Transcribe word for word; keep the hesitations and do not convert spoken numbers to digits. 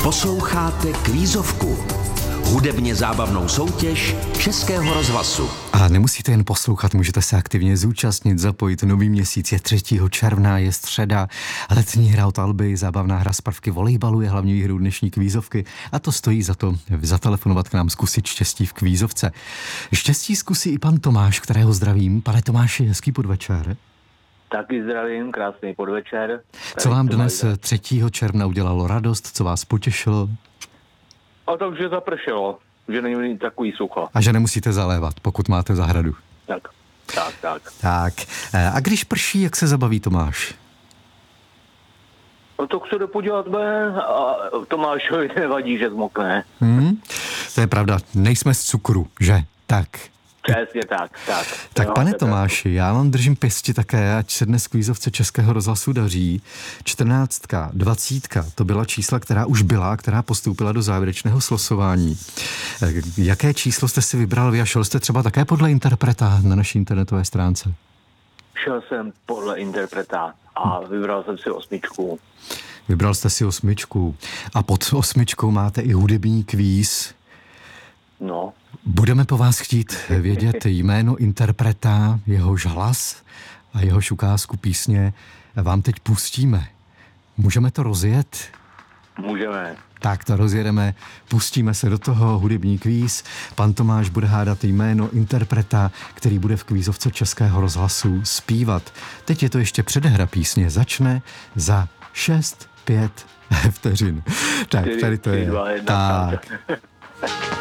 Posloucháte Kvízovku, hudebně zábavnou soutěž Českého rozhlasu. A nemusíte jen poslouchat, můžete se aktivně zúčastnit, zapojit. Nový měsíc je třetího června, je středa, letní hra od Alby, zábavná hra z prvky volejbalu je hlavní výhrou dnešní kvízovky a to stojí za to zatelefonovat k nám, zkusit štěstí v kvízovce. Štěstí zkusí i pan Tomáš, kterého zdravím. Pane Tomáši, hezký podvečer. Taky zdravím, krásný podvečer. Co vám dnes třetího června udělalo radost, co vás potěšilo? A takže zapršelo, že není takový sucho. A že nemusíte zalévat, pokud máte zahradu. Tak, tak, tak. Tak, a když prší, jak se zabaví Tomáš? No to se jde podívat bude a Tomášovi nevadí, že zmokne. Hmm, to je pravda, nejsme z cukru, že? Tak. Přesně tak, tak. Tak jo, pane tak, Tomáši, já vám držím pěsti také, ať se dnes kvízovce Českého rozhlasu daří. Čtrnáctka, dvacítka, to byla čísla, která už byla, která postoupila do závěrečného slosování. Jaké číslo jste si vybral vy a šel jste třeba také podle interpreta na naší internetové stránce? Šel jsem podle interpreta a vybral jsem si osmičku. Vybral jste si osmičku. A pod osmičkou máte i hudební kvíz. No. Budeme po vás chtít vědět jméno interpreta, jehož hlas a jehož ukázku písně vám teď pustíme. Můžeme to rozjet? Můžeme. Tak to rozjedeme, pustíme se do toho, hudební kvíz. Pan Tomáš bude hádat jméno interpreta, který bude v kvízovce Českého rozhlasu zpívat. Teď je to ještě předehra písně, začne za šest, pět vteřin. Tak, tady to je. Tak.